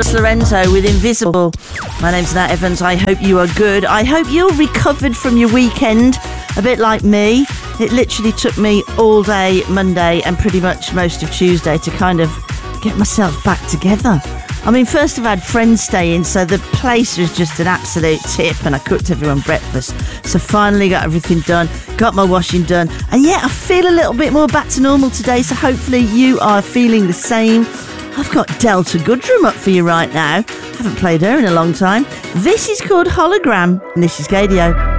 Alex Lorenzo with Invisible. My name's Nat Evans. I hope you are good. I hope you're recovered from your weekend, a bit like me. It literally took me all day Monday and pretty much most of Tuesday to kind of get myself back together. I mean, first I've had friends staying, so the place was just an absolute tip, and I cooked everyone breakfast. So finally got everything done, got my washing done, and yeah, I feel a little bit more back to normal today, so hopefully you are feeling the same. I've got Delta Goodrum up for you right now. Haven't played her in a long time. This is called Hologram, and this is Gadio.